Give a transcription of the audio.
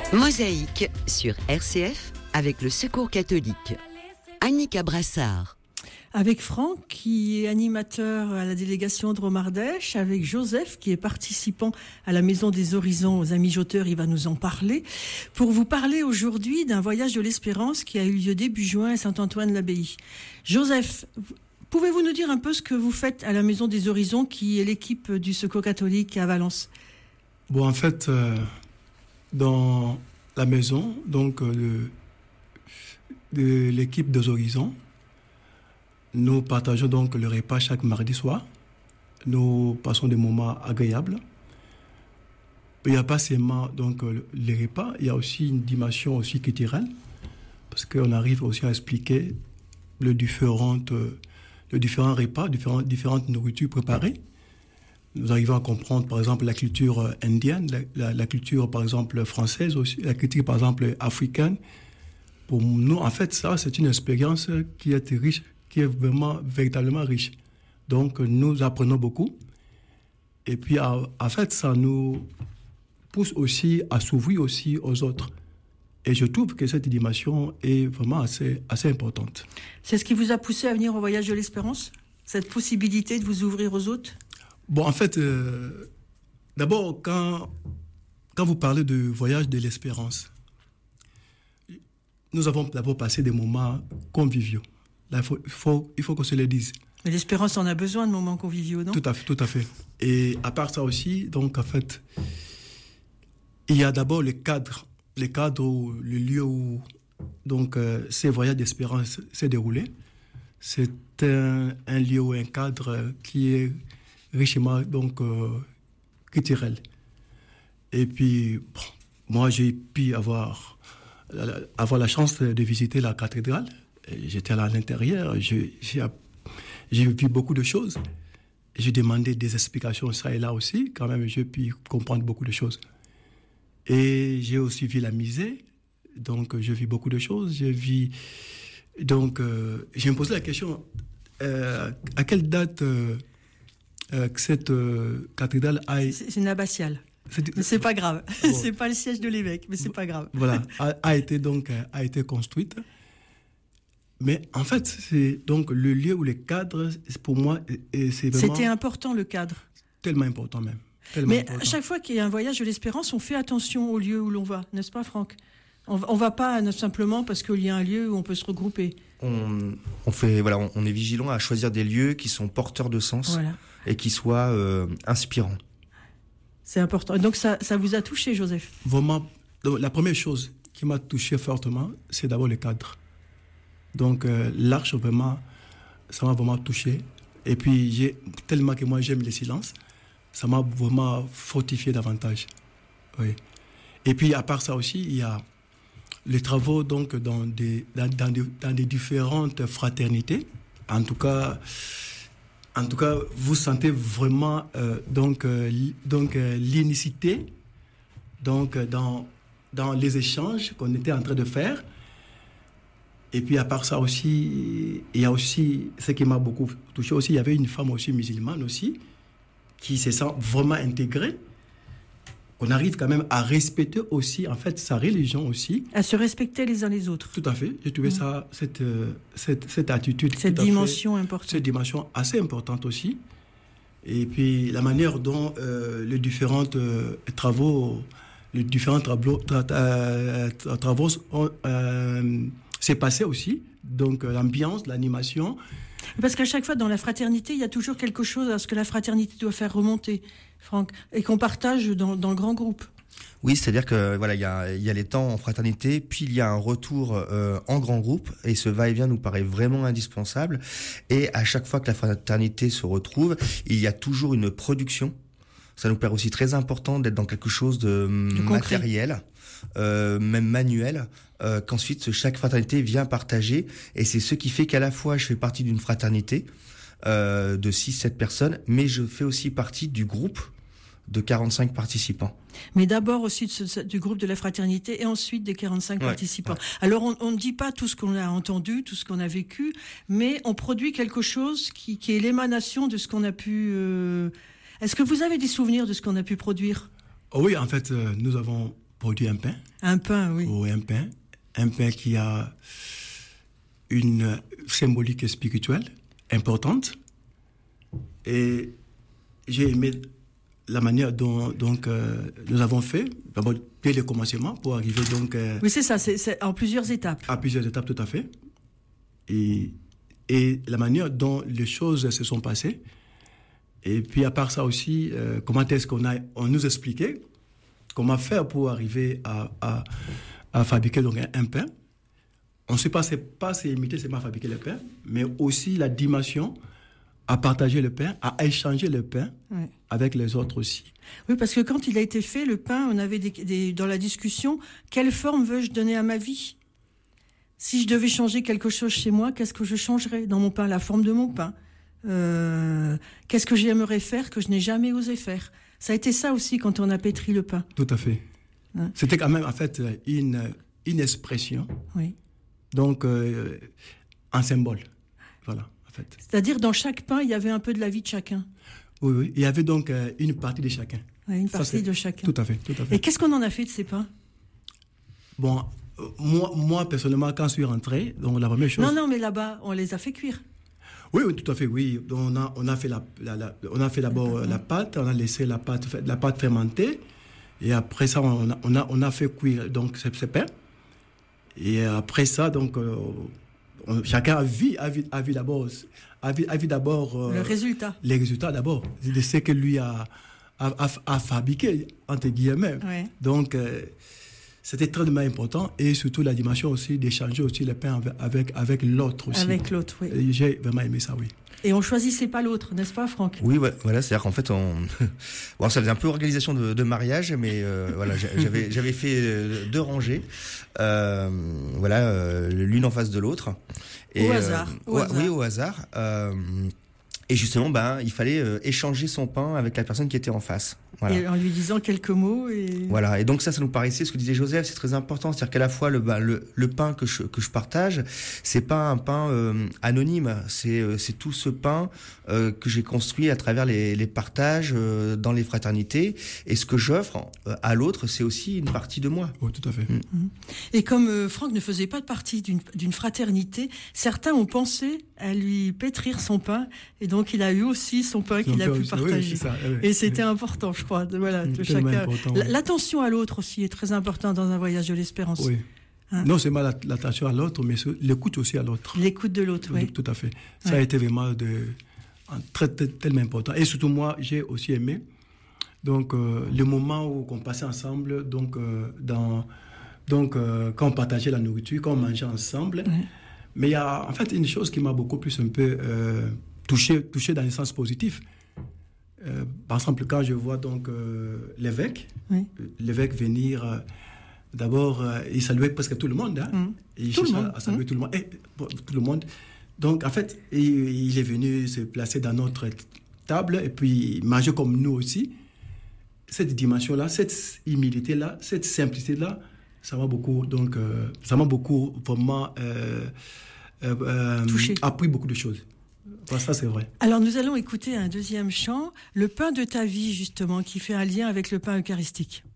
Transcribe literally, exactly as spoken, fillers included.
Mosaïque sur R C F avec le Secours catholique. Annika Brassard. Avec Franck, qui est animateur à la délégation de Romardèche, avec Joseph, qui est participant à la Maison des Horizons aux Amis Joteurs, il va nous en parler, pour vous parler aujourd'hui d'un voyage de l'espérance qui a eu lieu début juin à Saint-Antoine-l'Abbaye. Joseph, pouvez-vous nous dire un peu ce que vous faites à la Maison des Horizons, qui est l'équipe du Secours catholique à Valence? Bon, en fait, euh, dans la maison, donc euh, de, de l'équipe des Horizons, nous partageons donc le repas chaque mardi soir. Nous passons des moments agréables. Il n'y a pas seulement donc, les repas, il y a aussi une dimension aussi culturelle, parce qu'on arrive aussi à expliquer les différentes, les différents repas, différentes, différentes nourritures préparées. Nous arrivons à comprendre, par exemple, la culture indienne, la, la, la culture, par exemple, française aussi, la culture, par exemple, africaine. Pour nous, en fait, ça, c'est une expérience qui est riche, qui est vraiment, véritablement riche. Donc, nous apprenons beaucoup. Et puis, en fait, ça nous pousse aussi à s'ouvrir aussi aux autres. Et je trouve que cette dimension est vraiment assez, assez importante. C'est ce qui vous a poussé à venir au Voyage de l'Espérance? Cette possibilité de vous ouvrir aux autres? Bon, en fait, euh, d'abord, quand, quand vous parlez de Voyage de l'Espérance, nous avons d'abord passé des moments conviviaux. Là, il faut, il faut, il faut qu'on se le dise. Mais l'espérance en a besoin de moments conviviaux, non? Tout à fait, tout à fait. Et à part ça aussi, donc en fait, il y a d'abord le cadre, le cadre, où, le lieu où donc euh, ces voyages d'espérance s'est déroulé. C'est un, un lieu ou un cadre qui est richement donc euh, culturel. Et puis, bon, moi j'ai pu avoir avoir la chance de visiter la cathédrale. J'étais là à l'intérieur, j'ai, j'ai, j'ai vu beaucoup de choses. J'ai demandé des explications ça et là aussi. Quand même, j'ai pu comprendre beaucoup de choses. Et j'ai aussi vu la musée. Donc, j'ai vu beaucoup de choses. J'ai vu... Donc, euh, je me posais la question, euh, à quelle date euh, euh, cette euh, cathédrale a... C'est, c'est une abbatiale. C'est, mais c'est pas grave. Bon. C'est pas le siège de l'évêque, mais c'est pas grave. Voilà, a, a été donc a été construite. Mais en fait, c'est donc le lieu où les cadres, pour moi, c'est vraiment... C'était important, le cadre. Tellement important même. Tellement Mais important. À chaque fois qu'il y a un voyage de l'espérance, on fait attention au lieu où l'on va, n'est-ce pas, Franck? On ne va pas simplement parce qu'il y a un lieu où on peut se regrouper. On, on, fait, voilà, on, on est vigilant à choisir des lieux qui sont porteurs de sens, voilà, et qui soient euh, inspirants. C'est important. Donc ça, ça vous a touché, Joseph? Vraiment, donc, la première chose qui m'a touché fortement, c'est d'abord le cadre. Donc euh, l'arche, vraiment, ça m'a vraiment touché. Et puis, j'ai, tellement que moi j'aime le silence, ça m'a vraiment fortifié davantage. Oui. Et puis, à part ça aussi, il y a les travaux donc, dans, des, dans, dans, des, dans des différentes fraternités. En tout cas, en tout cas vous sentez vraiment euh, donc, euh, donc, euh, l'unicité donc, dans, dans les échanges qu'on était en train de faire. Et puis, à part ça aussi, il y a aussi, ce qui m'a beaucoup touché aussi, il y avait une femme aussi musulmane aussi, qui se sent vraiment intégrée. On arrive quand même à respecter aussi, en fait, sa religion aussi. À se respecter les uns les autres. Tout à fait. J'ai trouvé mmh. ça, cette, cette, cette attitude. Cette dimension fait, importante. Cette dimension assez importante aussi. Et puis, la manière dont euh, les différents euh, travaux, les différents travaux, tra- euh, travaux ont, euh, s'est passé aussi. Donc, euh, l'ambiance, l'animation. Parce qu'à chaque fois, dans la fraternité, il y a toujours quelque chose à ce que la fraternité doit faire remonter, Franck, et qu'on partage dans, dans le grand groupe. Oui, c'est-à-dire que voilà, il y a, il y a les temps en fraternité, puis il y a un retour euh, en grand groupe, et ce va-et-vient nous paraît vraiment indispensable. Et à chaque fois que la fraternité se retrouve, il y a toujours une production. Ça nous paraît aussi très important d'être dans quelque chose de, de matériel, euh, même manuel, euh, qu'ensuite chaque fraternité vient partager. Et c'est ce qui fait qu'à la fois je fais partie d'une fraternité euh, de six sept personnes, mais je fais aussi partie du groupe de quarante-cinq participants. Mais d'abord aussi de ce, du groupe de la fraternité et ensuite des quarante-cinq ouais, participants. Ouais. Alors on, on ne dit pas tout ce qu'on a entendu, tout ce qu'on a vécu, mais on produit quelque chose qui, qui est l'émanation de ce qu'on a pu... Euh... Est-ce que vous avez des souvenirs de ce qu'on a pu produire? Oh oui, en fait, euh, nous avons produit un pain. Un pain, oui. Oui, un pain. Un pain qui a une symbolique spirituelle importante. Et j'ai aimé la manière dont donc, euh, nous avons fait, d'abord dès le commencement, pour arriver donc... Euh, oui, c'est ça, c'est, c'est en plusieurs étapes. À plusieurs étapes, tout à fait. Et, et la manière dont les choses se sont passées. Et puis, à part ça aussi, euh, comment est-ce qu'on a... On nous expliquait comment faire pour arriver à, à, à fabriquer donc, un, un pain. On ne sait pas, c'est pas c'est imiter, c'est pas fabriquer le pain, mais aussi la dimension à partager le pain, à échanger le pain oui. avec les autres aussi. Oui, parce que quand il a été fait, le pain, on avait des, des, dans la discussion, quelle forme veux-je donner à ma vie ? Si je devais changer quelque chose chez moi, qu'est-ce que je changerais dans mon pain ? La forme de mon pain. Euh, qu'est-ce que j'aimerais faire que je n'ai jamais osé faire ? Ça a été ça aussi quand on a pétri le pain. Tout à fait. Hein ? C'était quand même, en fait, une, une expression. Oui. Donc, euh, un symbole. Voilà. C'est-à-dire, dans chaque pain, il y avait un peu de la vie de chacun. Oui, oui. Il y avait donc euh, une partie de chacun. Oui, une partie Ça, de chacun. Tout à fait, tout à fait. Et qu'est-ce qu'on en a fait de ces pains ? Bon, euh, moi, moi, personnellement, quand je suis rentré, donc la première chose... Non, non, mais là-bas, on les a fait cuire. Oui, oui, tout à fait, oui. Donc, on a, on a fait, la, la, la, on a fait d'abord euh, la pâte, on a laissé la pâte, la pâte fermenter, et après ça, on a, on a, on a fait cuire donc, ces, ces pains. Et après ça, donc... Euh, On, chacun a vu, a vu, a vu d'abord, a vu, a vu d'abord euh, le résultat. Les résultats d'abord, de ce que lui a, a, a, a fabriqué, entre guillemets. Ouais. Donc, euh, c'était très important et surtout la dimension aussi d'échanger aussi le pain avec, avec, avec l'autre aussi. Avec l'autre, oui. Et j'ai vraiment aimé ça, oui. Et on choisissait pas l'autre, n'est-ce pas, Franck ? Oui, ouais, voilà, c'est-à-dire qu'en fait, on... bon, ça faisait un peu organisation de, de mariage, mais euh, voilà, j'avais, j'avais fait deux rangées, euh, voilà, euh, l'une en face de l'autre. Et, au hasard. Euh, au ouais, hasard. Oui, au hasard. Euh, et justement, ben, il fallait euh, échanger son pain avec la personne qui était en face. Voilà. Et en lui disant quelques mots. Et... Voilà. Et donc ça, ça nous paraissait, ce que disait Joseph, c'est très important. C'est-à-dire qu'à la fois, le, bah, le, le pain que je, que je partage, c'est pas un pain euh, anonyme. C'est, euh, c'est tout ce pain euh, que j'ai construit à travers les, les partages euh, dans les fraternités. Et ce que j'offre euh, à l'autre, c'est aussi une partie de moi. Oui, tout à fait. Mmh. Et comme euh, Franck ne faisait pas partie d'une, d'une fraternité, certains ont pensé à lui pétrir son pain. Et donc, il a eu aussi son pain qu'il a pu partager. Oui, c'est ça, oui, et c'était oui. important, je crois. De, voilà, de chacun. Important, oui. L'attention à l'autre aussi est très importante dans un voyage de l'espérance. Oui. Hein? Non seulement l'attention à l'autre, mais l'écoute aussi à l'autre. L'écoute de l'autre, oui. Tout à fait. Ça ouais. a été vraiment de, très, très, tellement important. Et surtout, moi, j'ai aussi aimé donc, euh, le moment où on passait ensemble, donc, euh, dans, donc euh, quand on partageait la nourriture, quand on mangeait ensemble. Oui. Mais il y a en fait une chose qui m'a beaucoup plus un peu euh, touché, touché dans le sens positif. Euh, par exemple, quand je vois donc euh, l'évêque, oui. l'évêque venir, euh, d'abord, euh, il saluait presque tout le monde. Hein, mmh. Il tout le monde. À saluer mmh. tout le monde. Et, tout le monde. Donc, en fait, il, il est venu se placer dans notre table et puis manger comme nous aussi. Cette dimension-là, cette humilité-là, cette simplicité-là, ça m'a beaucoup, donc, euh, ça m'a beaucoup vraiment euh, euh, euh, touché. Appris beaucoup de choses. Enfin, ça, c'est vrai. Alors, nous allons écouter un deuxième chant, Le pain de ta vie, justement, qui fait un lien avec le pain eucharistique.